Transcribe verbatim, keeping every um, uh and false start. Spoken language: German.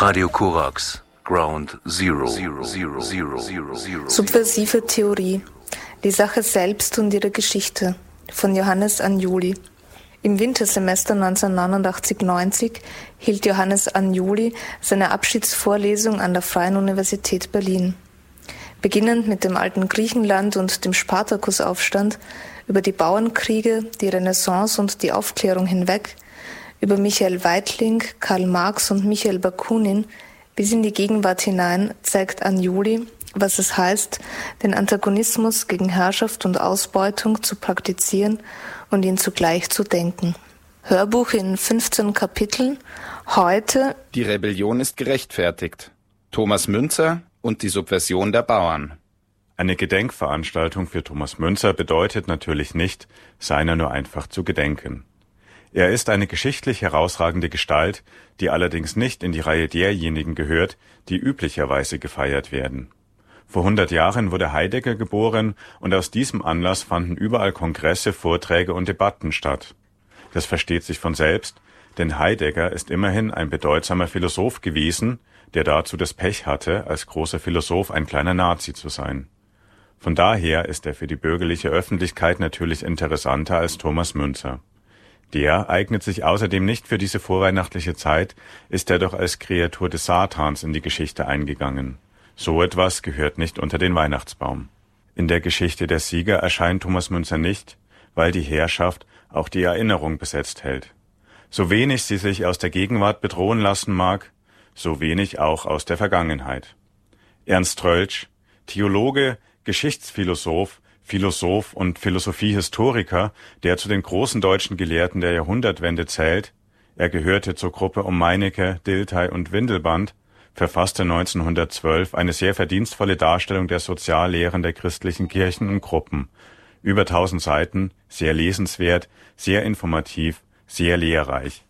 Radio Korax, Ground Zero. Zero, Zero, Zero, Zero, Zero. Subversive Theorie. Die Sache selbst und ihre Geschichte. Von Johannes Anjuli. Im Wintersemester neunzehnhundertneunundachtzig neunzig hielt Johannes Anjuli seine Abschiedsvorlesung an der Freien Universität Berlin. Beginnend mit dem alten Griechenland und dem Spartakusaufstand, über die Bauernkriege, die Renaissance und die Aufklärung hinweg, über Michael Weitling, Karl Marx und Michael Bakunin bis in die Gegenwart hinein zeigt Anjuli, was es heißt, den Antagonismus gegen Herrschaft und Ausbeutung zu praktizieren und ihn zugleich zu denken. Hörbuch in fünfzehn Kapiteln. Heute: Die Rebellion ist gerechtfertigt. Thomas Müntzer und die Subversion der Bauern. Eine Gedenkveranstaltung für Thomas Müntzer bedeutet natürlich nicht, seiner nur einfach zu gedenken. Er ist eine geschichtlich herausragende Gestalt, die allerdings nicht in die Reihe derjenigen gehört, die üblicherweise gefeiert werden. Vor hundert Jahren wurde Heidegger geboren und aus diesem Anlass fanden überall Kongresse, Vorträge und Debatten statt. Das versteht sich von selbst, denn Heidegger ist immerhin ein bedeutsamer Philosoph gewesen, der dazu das Pech hatte, als großer Philosoph ein kleiner Nazi zu sein. Von daher ist er für die bürgerliche Öffentlichkeit natürlich interessanter als Thomas Müntzer. Der eignet sich außerdem nicht für diese vorweihnachtliche Zeit, ist er doch als Kreatur des Satans in die Geschichte eingegangen. So etwas gehört nicht unter den Weihnachtsbaum. In der Geschichte der Sieger erscheint Thomas Müntzer nicht, weil die Herrschaft auch die Erinnerung besetzt hält. So wenig sie sich aus der Gegenwart bedrohen lassen mag, so wenig auch aus der Vergangenheit. Ernst Troeltsch, Theologe, Geschichtsphilosoph, Philosoph und Philosophiehistoriker, der zu den großen deutschen Gelehrten der Jahrhundertwende zählt, er gehörte zur Gruppe um Meinecke, Dilthey und Windelband, verfasste neunzehnhundertzwölf eine sehr verdienstvolle Darstellung der Soziallehren der christlichen Kirchen und Gruppen. Über tausend Seiten, sehr lesenswert, sehr informativ, sehr lehrreich.